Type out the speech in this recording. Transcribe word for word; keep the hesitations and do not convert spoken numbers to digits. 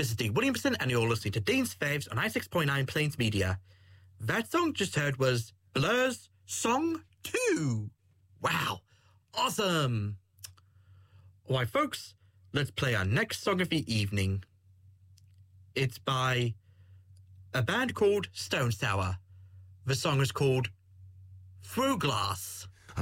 This is Dean Williamson, and you're listening to Dean's Faves on ninety-six point nine Plains Media. That song just heard was Blur's Song two. Wow. Awesome. All right, folks, let's play our next song of the evening. It's by a band called Stone Sour. The song is called Through Glass.